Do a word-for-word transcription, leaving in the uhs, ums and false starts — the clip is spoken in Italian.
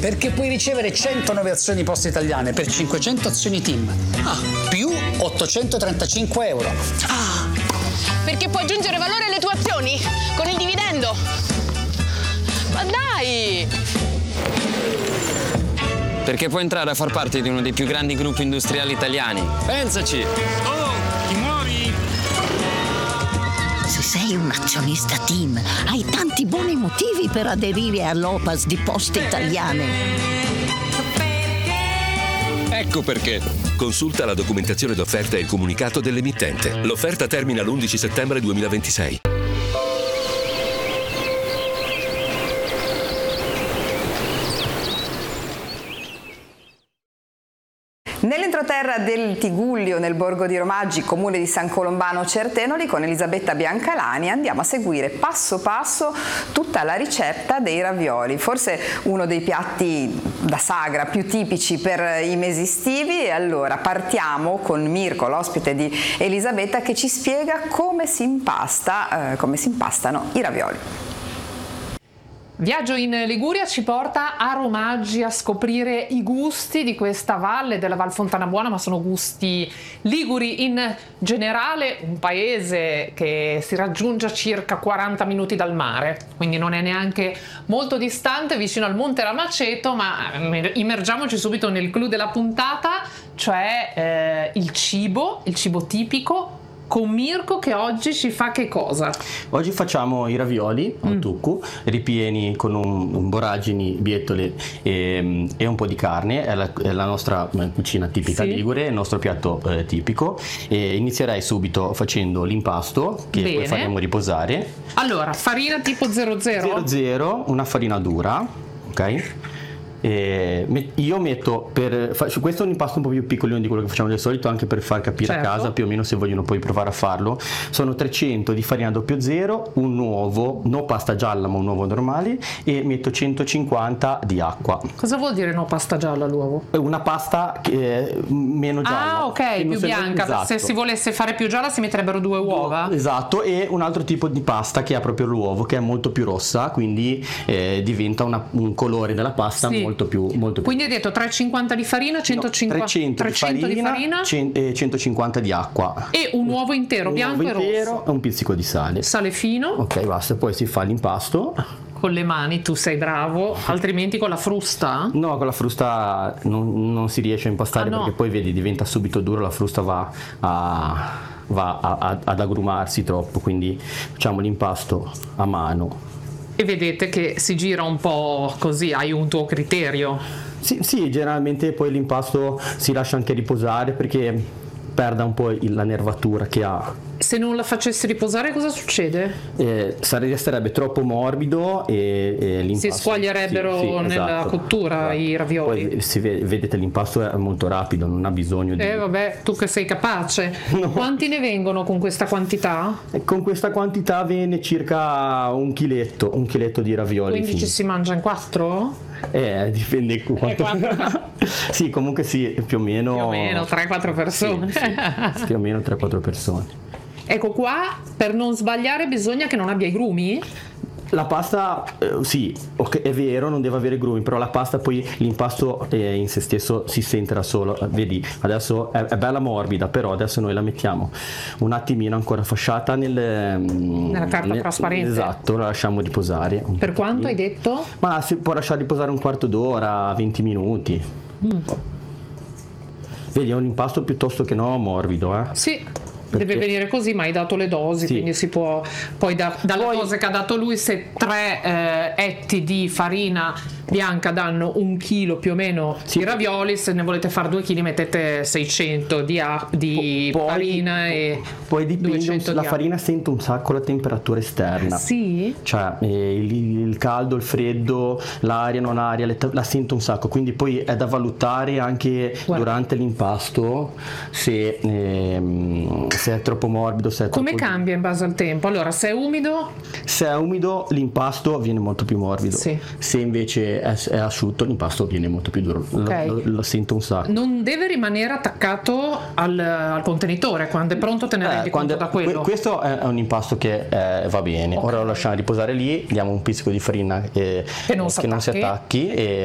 Perché puoi ricevere centonove azioni Poste Italiane per cinquecento azioni Team. Ah, più ottocentotrentacinque euro. Ah, perché puoi aggiungere valore alle tue azioni con il dividendo. Ma dai! Perché puoi entrare a far parte di uno dei più grandi gruppi industriali italiani. Pensaci! Oh, ti muovi? Se sei un azionista Team, hai tanti buoni motivi per aderire all'O P A S di Poste Italiane. Ecco perché. Consulta la documentazione d'offerta e il comunicato dell'emittente. L'offerta termina l'undici settembre duemilaventisei. Nell'entroterra del Tigullio, nel borgo di Romaggi, comune di San Colombano Certenoli, con Elisabetta Biancalani andiamo a seguire passo passo tutta la ricetta dei ravioli, forse uno dei piatti da sagra più tipici per i mesi estivi. E allora partiamo con Mirko, l'ospite di Elisabetta, che ci spiega come si impasta, eh, come si impastano i ravioli. Viaggio in Liguria ci porta a Romaggi a scoprire i gusti di questa valle della Val Fontana Buona, ma sono gusti liguri in generale, un paese che si raggiunge a circa quaranta minuti dal mare, quindi non è neanche molto distante, vicino al Monte Ramaceto, ma immergiamoci subito nel clou della puntata, cioè eh, il cibo, il cibo tipico, con Mirko che oggi ci fa che cosa? Oggi facciamo i ravioli al mm. tuccu, ripieni con un, un boragini, bietole e, e un po' di carne. È la, è la nostra cucina tipica sì. ligure, il nostro piatto eh, tipico. E inizierei subito facendo l'impasto che Bene. Poi faremo riposare. Allora, farina tipo zero zero? zero zero, una farina dura, ok? E io metto per questo è un impasto un po' più piccolino di quello che facciamo di solito, anche per far capire certo. a casa più o meno, se vogliono poi provare a farlo. Sono trecento di farina zero zero, un uovo, non pasta gialla ma un uovo normale, e metto centocinquanta di acqua. Cosa vuol dire no pasta gialla l'uovo? Una pasta che è meno gialla. Ah ok, più bianca. Esatto. Se si volesse fare più gialla si metterebbero due uova. Esatto, e un altro tipo di pasta che ha proprio l'uovo, che è molto più rossa, quindi eh, diventa una, un colore della pasta sì. molto più, molto più. Quindi hai detto trecentocinquanta di farina, centocinquanta, no, trecento, trecento di farina, di farina centocinquanta di acqua e un uovo intero, un bianco uovo e intero rosso e un pizzico di sale sale fino. Ok, basta, poi si fa l'impasto con le mani, tu sei bravo, altrimenti con la frusta? No, con la frusta non, non si riesce a impastare, ah, no. perché poi vedi diventa subito duro, la frusta va a va a, a, ad agrumarsi troppo, quindi facciamo l'impasto a mano. E vedete che si gira un po' così, hai un tuo criterio? Sì, sì, generalmente poi l'impasto si lascia anche riposare perché perda un po' la nervatura che ha. Se non la facessi riposare cosa succede? Eh, resterebbe troppo morbido e, e l'impasto si squaglierebbero sì, sì, nella esatto, cottura esatto. i ravioli. Poi si vede, vedete l'impasto è molto rapido, non ha bisogno di... Eh vabbè, tu che sei capace. No. Quanti ne vengono con questa quantità? E con questa quantità viene circa un chiletto, un chiletto di ravioli. Quindi fini. Ci si mangia in quattro? Eh, dipende quanto... Eh, sì, comunque sì, più o meno... Più o meno tre quattro persone. Sì, sì, più o meno tre quattro persone. Ecco qua, per non sbagliare bisogna che non abbia i grumi? La pasta, eh, sì, okay, è vero, non deve avere grumi, però la pasta poi l'impasto eh, in se stesso si sente da solo. Vedi, adesso è, è bella morbida, però adesso noi la mettiamo un attimino ancora fasciata nel, nella carta nel, trasparente. Esatto, la lasciamo riposare. Per quanto hai detto? Ma si può lasciare riposare un quarto d'ora, venti minuti. Mm. Vedi, è un impasto piuttosto che no morbido, eh? Sì. Perché? Deve venire così, ma hai dato le dosi, sì. quindi si può poi da, dalle poi, cose che ha dato lui, se tre eh, etti di farina bianca danno un chilo più o meno sì. di ravioli, se ne volete fare due chili mettete seicento di, a, di poi, farina e poi dipende, duecento la di farina sente un sacco la temperatura esterna. Sì? Cioè eh, il, il caldo, il freddo, l'aria, non aria, le, la sente un sacco, quindi poi è da valutare anche Guarda. durante l'impasto se ehm, se è troppo morbido, se è come troppo... cambia in base al tempo? Allora, se è umido? Se è umido l'impasto viene molto più morbido, sì. se invece è, è asciutto l'impasto viene molto più duro, okay. lo, lo sento un sacco. Non deve rimanere attaccato al, al contenitore, quando è pronto te ne rendi eh, conto da quello? Questo è un impasto che eh, va bene, okay. ora lo lasciamo riposare lì, diamo un pizzico di farina eh, che non, che non si attacchi e